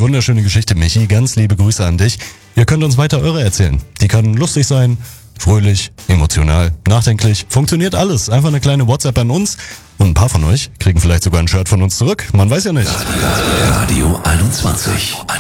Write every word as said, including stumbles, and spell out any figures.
wunderschöne Geschichte, Michi. Ganz liebe Grüße an dich. Ihr könnt uns weiter eure erzählen. Die kann lustig sein, fröhlich, emotional, nachdenklich. Funktioniert alles. Einfach eine kleine WhatsApp an uns. Und ein paar von euch kriegen vielleicht sogar ein Shirt von uns zurück. Man weiß ja nicht. Radio einundzwanzig.